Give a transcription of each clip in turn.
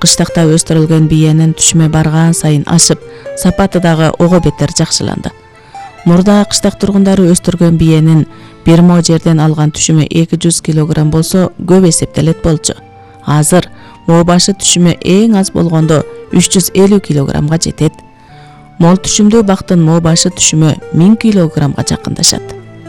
кыштакта өстүрүлгөн биенин түшүмө барган сайын ашып, сапаты дагы ого бетер жакшыланды. Мурда кыштак тургундары өстүргөн биенин бир мо жерден алган түшүмө 200 кг болсо көп эсептелет болчу. Азыр мо башы түшүмө эң аз болгондо 350 кг жетет. Мол түшүмдүү бактын мо башы түшүмө 1000 кг жакындашат.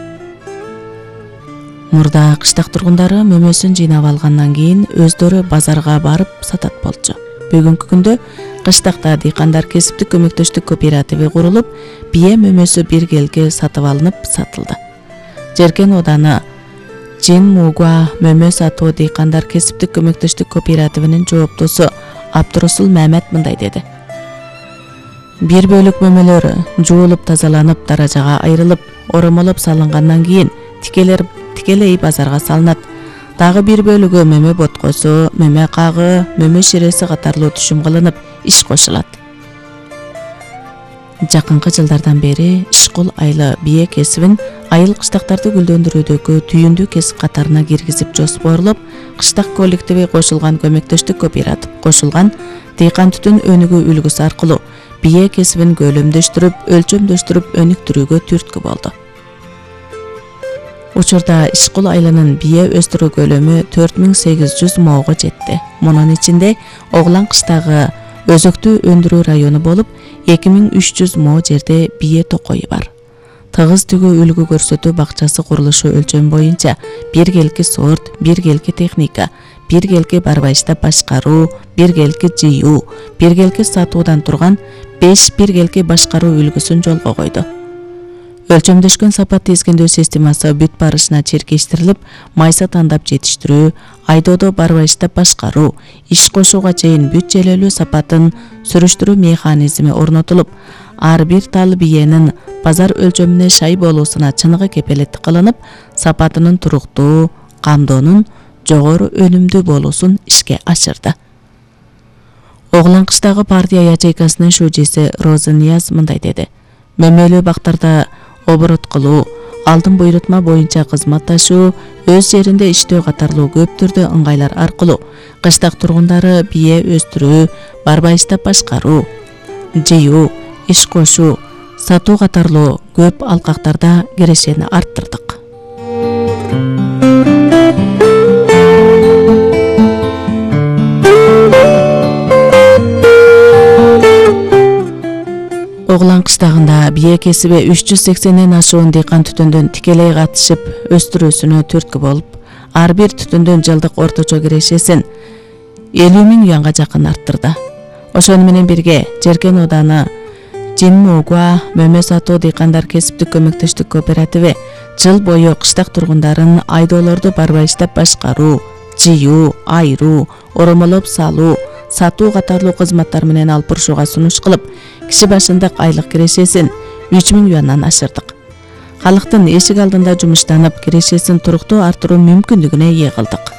Мурда кыштак тургундары мөмөсүн жыйнап алгандан кийин өздөрү базарга барып сатат болчу. Бүгүнкү күндө кыштакта дыйкандар кесиптик көмөктөштүк кооперативи курулуп, бие мөмөсү бир келге сатып алынып сатылды. Жеркен ооданы Жин Мугва мөмө сатуу дыйкандар кесиптик көмөктөштүк кооперативинин жооптосу Абдурасул Мамет мындай деди. Бир бөлүк мөмөлөр жуулуп тазаланып, даражага айрылып, оромолоп салынгандан кийин тикелей базарга салынат. Дагы бир бөлүгү мөмө боткосу, мөмө кагы, мөмө ширеси катарлуу түшүм кылынып, иш кошулат. Жакынкы жылдардан бери ишкул айлы бие кесибин айыл кыштактарды гүлдөндүрүүдөгү түйүндүү кесип катарына киргизип жоспорлоп, кыштак коллективи кошулган көмөктөштүк кооператив кошулган дыйкан түтүн өнүгүү үлгүсү аркылуу бие кесибин көлөмдөштүрүп, өлчөмдөштүрүп өнүктүрүүгө түрткү болду. Учурда ишкул айылынын бие өстүрүү көлөмү 4800 моого жетти. Мунун ичинде Оглан кыштагы өзөктүү өндүрүү району болуп, 2300 мо жерде бие токою бар. Тыгыз түгүү үлгү көрсөтүү бакчасы курулушу өлчөм боюнча бир келки сорт, бир келки техника, бир келки барбайыштап башкаруу, бир келки жыйуу, бир келки сатуудан турган 5 бир келки башкаруу үлгүсүн жолго койду. Өлчөмдөшкөн сапат тизгиндөө системасы бүт барышына черкештирилип, майса тандап жетиштирүү, айдоодо барбайыштап башкаруу, иш кошууга чейин бүт желелүү сапатын сүрүштүрүү механизми орнотулуп, ар бир тал биенин базар өлчөмүнө шай болуусуна чыныгы кепелеттик кылынып, сапатынын туруктуу, камдоонун жогору өнүмдүү болуусун ишке ашырды. Оглан кыштагы партия ячейкасынын шужиси Роза Нияз мындай деди. Мөмөлүү бактарда оборот кылуу, алдын буйрутма боюнча кызматташуу, өз жеринде иштөө катарлуу көп түрдүү ыңгайлар аркылуу кыштак тургундары бие өстүрүү, барбайыштап башкаруу, жыйуу, иш кошуу, сатуу катарлуу көп алкактарда кирешени арттырдык. Оглан кыштагында бие кесиби 380ден ашуун дыйкан түтүндөн тикелей катышып өстүрүүсүнө түрткү болуп, ар бир түтүндөн жылдык орточо кирешесин 50 000 юанга жакын арттырды. Ошону менен бирге Жеркен ооданы Жин Мугва мөмө сатуу дыйкандар кесиптик көмөктөштүк кооперативи жыл бою кыштак тургундарын айдоолорду барбайыштап башкаруу, жыйуу, айыруу, оромолоп салуу, сатуу катарлуу кызматтар менен алып бурушууга сунуш кылып, киши башындык айлык кирешесин 3000 юандан ашырдык. Халыктын эшик алдында жумуштанып, кирешесин туруктуу арттыруу мүмкүндүгүнө ээ кылдык.